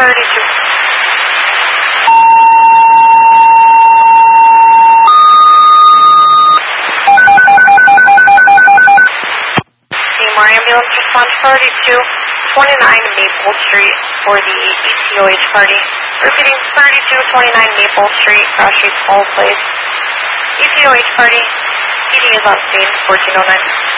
32. Seymour ambulance response 3229 Maple Street for the ETOH party. Repeating 3229 Maple Street, Cross Street, Hall Place. ETOH party. PD is on scene 1409.